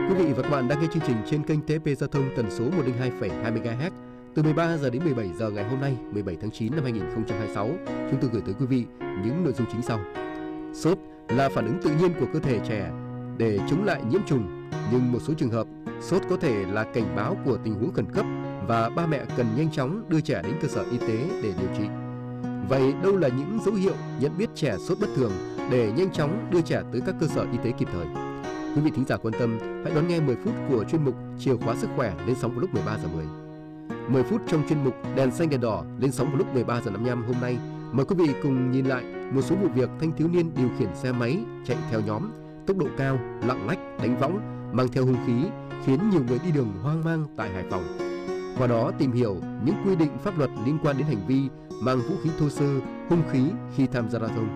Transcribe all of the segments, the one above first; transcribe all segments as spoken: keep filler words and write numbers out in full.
Quý vị và các bạn đang nghe chương trình trên kênh tê pê Giao thông tần số một không hai phẩy hai mươi mê ga héc từ mười ba giờ đến mười bảy giờ ngày hôm nay, mười bảy tháng chín năm hai nghìn không trăm hai mươi sáu. Chúng tôi gửi tới quý vị những nội dung chính sau. Sốt là phản ứng tự nhiên của cơ thể trẻ để chống lại nhiễm trùng, nhưng một số trường hợp sốt có thể là cảnh báo của tình huống khẩn cấp và ba mẹ cần nhanh chóng đưa trẻ đến cơ sở y tế để điều trị. Vậy đâu là những dấu hiệu nhận biết trẻ sốt bất thường để nhanh chóng đưa trẻ tới các cơ sở y tế kịp thời? Quý vị thính giả quan tâm, hãy đón nghe mười phút của chuyên mục Chìa khóa sức khỏe lên sóng vào lúc mười ba giờ mười. mười phút trong chuyên mục Đèn xanh đèn đỏ lên sóng vào lúc mười ba giờ năm mươi lăm hôm nay. Mời quý vị cùng nhìn lại một số vụ việc thanh thiếu niên điều khiển xe máy chạy theo nhóm, tốc độ cao, lạng lách, đánh võng, mang theo hung khí khiến nhiều người đi đường hoang mang tại Hải Phòng. Qua đó tìm hiểu những quy định pháp luật liên quan đến hành vi mang vũ khí thô sơ, hung khí khi tham gia giao thông.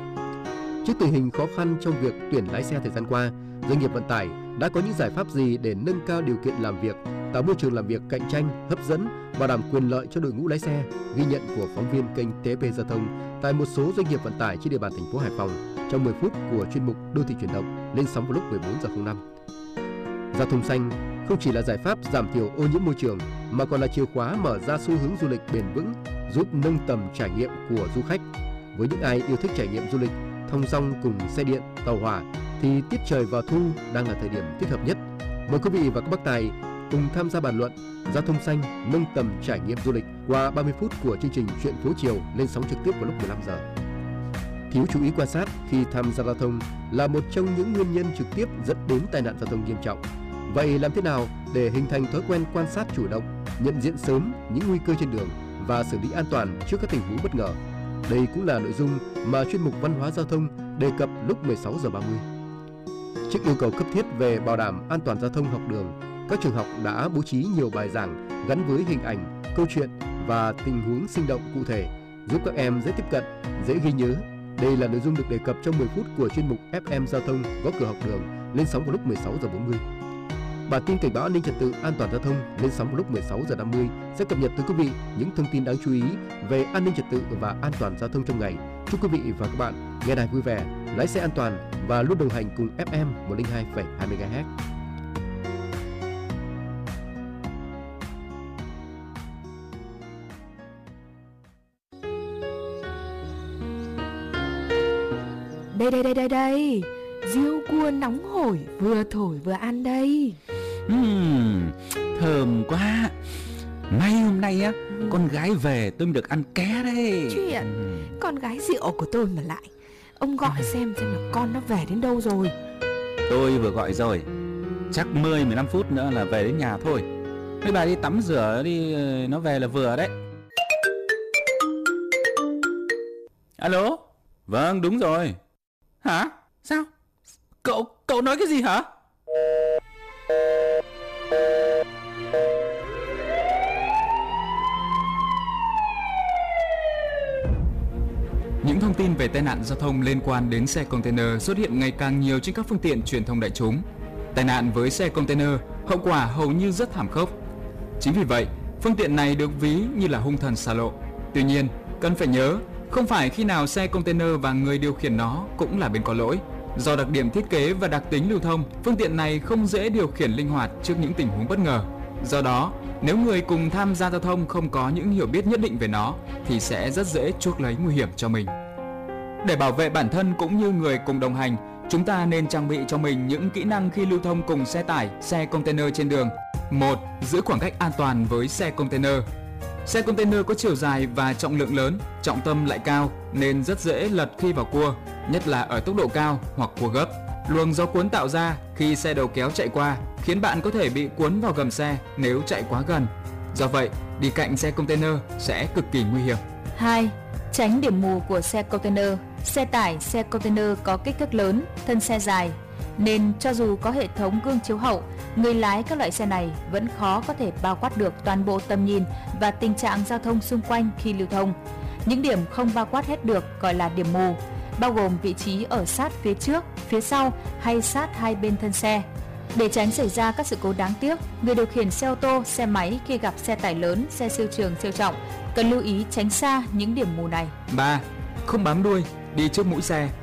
Trước tình hình khó khăn trong việc tuyển lái xe thời gian qua, doanh nghiệp vận tải đã có những giải pháp gì để nâng cao điều kiện làm việc, tạo môi trường làm việc cạnh tranh, hấp dẫn, bảo đảm quyền lợi cho đội ngũ lái xe? Ghi nhận của phóng viên kênh tê pê Giao thông tại một số doanh nghiệp vận tải trên địa bàn thành phố Hải Phòng trong mười phút của chuyên mục Đô thị chuyển động lên sóng vào lúc mười bốn giờ không năm. Giao thông xanh không chỉ là giải pháp giảm thiểu ô nhiễm môi trường mà còn là chìa khóa mở ra xu hướng du lịch bền vững, giúp nâng tầm trải nghiệm của du khách. Với những ai yêu thích trải nghiệm du lịch thong dong cùng xe điện, tàu hỏa thì tiết trời vào thu đang là thời điểm thích hợp nhất. Mời quý vị và các bác tài cùng tham gia bàn luận giao thông xanh nâng tầm trải nghiệm du lịch qua ba mươi phút của chương trình Chuyện phố chiều lên sóng trực tiếp vào lúc mười lăm giờ. Thiếu chú ý quan sát khi tham gia giao thông là một trong những nguyên nhân trực tiếp dẫn đến tai nạn giao thông nghiêm trọng. Vậy làm thế nào để hình thành thói quen quan sát chủ động, nhận diện sớm những nguy cơ trên đường và xử lý an toàn trước các tình huống bất ngờ? Đây cũng là nội dung mà chuyên mục Văn hóa giao thông đề cập lúc mười sáu giờ ba mươi. Trước yêu cầu cấp thiết về bảo đảm an toàn giao thông học đường, các trường học đã bố trí nhiều bài giảng gắn với hình ảnh, câu chuyện và tình huống sinh động cụ thể, giúp các em dễ tiếp cận, dễ ghi nhớ. Đây là nội dung được đề cập trong mười phút của chuyên mục ép em Giao thông Gõ cửa học đường lên sóng vào lúc mười sáu giờ bốn mươi. Bản tin cảnh báo an ninh trật tự an toàn giao thông lên sóng vào lúc mười sáu giờ năm mươi sẽ cập nhật tới quý vị những thông tin đáng chú ý về an ninh trật tự và an toàn giao thông trong ngày. Chúc quý vị và các bạn nghe đài vui vẻ, lái xe an toàn và luôn đồng hành cùng ép em một không hai phẩy hai mê ga héc. Đây đây đây đây đây, riêu cua nóng hổi vừa thổi vừa ăn đây. uhm, Thơm quá. May hôm nay á, ừ. con gái về tôi mới được ăn ké đấy. Chuyện ừ. con gái rượu của tôi mà lại. Ông gọi ừ. xem xem là con nó về đến đâu rồi. Tôi vừa gọi rồi. Chắc mười mười lăm phút nữa là về đến nhà thôi. Mấy bà đi tắm rửa đi, nó về là vừa đấy. Alo? Vâng, đúng rồi. Hả? Sao? Cậu, cậu nói cái gì hả? Những thông tin về tai nạn giao thông liên quan đến xe container xuất hiện ngày càng nhiều trên các phương tiện truyền thông đại chúng. Tai nạn với xe container, hậu quả hầu như rất thảm khốc. Chính vì vậy, phương tiện này được ví như là hung thần xa lộ. Tuy nhiên, cần phải nhớ, không phải khi nào xe container và người điều khiển nó cũng là bên có lỗi. Do đặc điểm thiết kế và đặc tính lưu thông, phương tiện này không dễ điều khiển linh hoạt trước những tình huống bất ngờ. Do đó, nếu người cùng tham gia giao thông không có những hiểu biết nhất định về nó thì sẽ rất dễ chuốc lấy nguy hiểm cho mình. Để bảo vệ bản thân cũng như người cùng đồng hành, chúng ta nên trang bị cho mình những kỹ năng khi lưu thông cùng xe tải, xe container trên đường. một. Giữ khoảng cách an toàn với xe container. Xe container có chiều dài và trọng lượng lớn, trọng tâm lại cao nên rất dễ lật khi vào cua, nhất là ở tốc độ cao hoặc cua gấp. Luồng gió cuốn tạo ra khi xe đầu kéo chạy qua khiến bạn có thể bị cuốn vào gầm xe nếu chạy quá gần. Do vậy, đi cạnh xe container sẽ cực kỳ nguy hiểm. hai. Tránh điểm mù của xe container. Xe tải, xe container có kích thước lớn, thân xe dài, nên cho dù có hệ thống gương chiếu hậu, người lái các loại xe này vẫn khó có thể bao quát được toàn bộ tầm nhìn và tình trạng giao thông xung quanh khi lưu thông. Những điểm không bao quát hết được gọi là điểm mù, bao gồm vị trí ở sát phía trước, phía sau hay sát hai bên thân xe. Để tránh xảy ra các sự cố đáng tiếc, người điều khiển xe ô tô, xe máy khi gặp xe tải lớn, xe siêu trường, siêu trọng cần lưu ý tránh xa những điểm mù này. ba. Không bám đuôi, đi trước mũi xe.